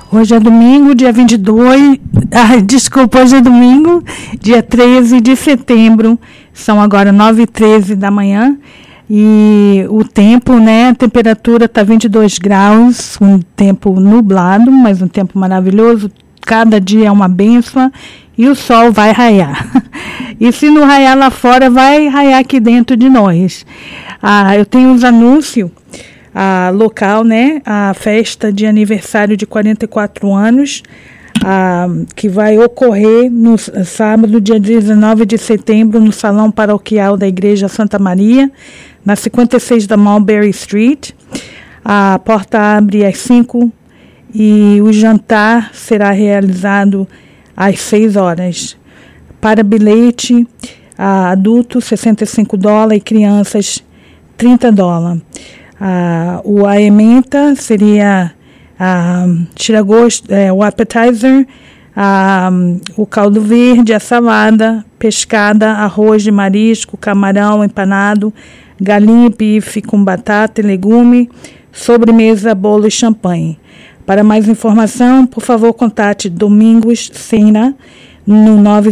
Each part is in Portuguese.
Hoje é domingo, dia 22. Desculpa, hoje é domingo, dia 13 de setembro. São agora 9h13 da manhã. E o tempo, né? A temperatura está 22 graus, um tempo nublado, mas um tempo maravilhoso. Cada dia é uma bênção e o sol vai raiar. E se não raiar lá fora, vai raiar aqui dentro de nós. Eu tenho uns anúncios. Local, né? A festa de aniversário de 44 anos, que vai ocorrer no sábado, dia 19 de setembro, no Salão Paroquial da Igreja Santa Maria, na 56 da Mulberry Street. A porta abre às 5 e o jantar será realizado às 6 horas. Para bilhete, adulto $65 e crianças $30. A ementa seria tira-gosto, o appetizer, o caldo verde, a salada, pescada, arroz de marisco, camarão empanado, galinha e bife com batata e legume, sobremesa, bolo e champanhe. Para mais informação, por favor, contate Domingos Sena no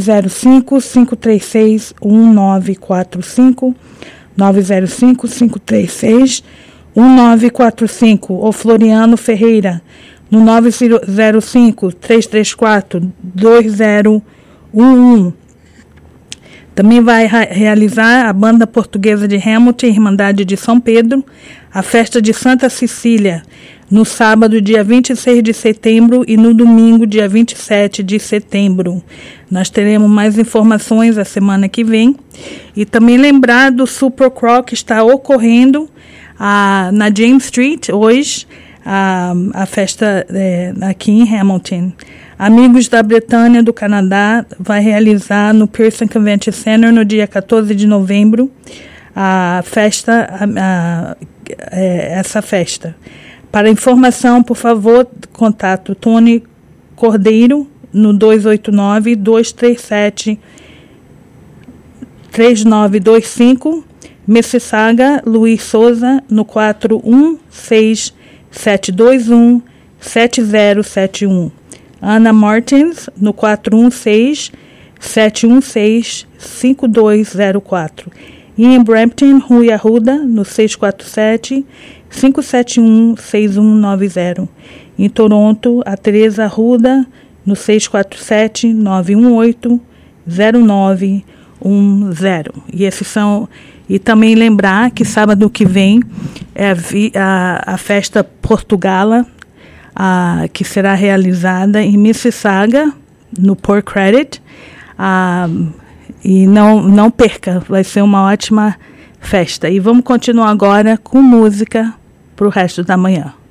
905-536-1945, 905-536-1945, ou Floriano Ferreira, no 905-334-2011. Também vai realizar a Banda Portuguesa de Hamilton, Irmandade de São Pedro, a Festa de Santa Cecília, no sábado, dia 26 de setembro, e no domingo, dia 27 de setembro. Nós teremos mais informações a semana que vem. E também lembrar do Super Crawl que está ocorrendo na James Street, hoje, a festa aqui em Hamilton. Amigos da Bretanha do Canadá vai realizar no Pearson Convention Center no dia 14 de novembro essa festa. Para informação, por favor, contato Tony Cordeiro no 289-237-3925, Mississauga, Luiz Souza, no 416-721-7071. Ana Martins, no 416-716-5204. E em Brampton, Rui Arruda, no 647-571-6190. Em Toronto, a Teresa Arruda, no 647-918-0910. E também lembrar que sábado que vem é a festa Portugala, que será realizada em Mississauga, no Port Credit. E não perca, vai ser uma ótima festa. E vamos continuar agora com música para o resto da manhã.